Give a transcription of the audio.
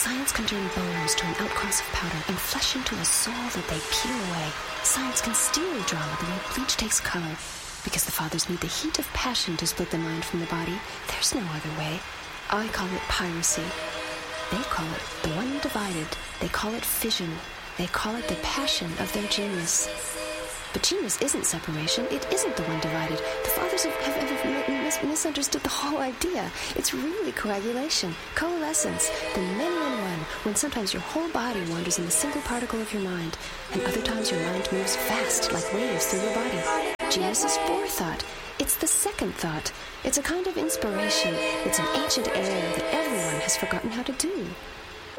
Science can turn bones to an outcross of powder and flesh into a soul that they peel away. Science can steal drama the way bleach takes color. Because the fathers need the heat of passion to split the mind from the body, there's no other way. I call it piracy. They call it the one divided. They call it fission. They call it the passion of their genius. But genius isn't separation. It isn't the one divided. The fathers have misunderstood the whole idea. It's really coagulation, coalescence, the many in one, when sometimes your whole body wanders in a single particle of your mind, and other times your mind moves fast like waves through your body. Genius is forethought. It's the second thought. It's a kind of inspiration. It's an ancient air that everyone has forgotten how to do.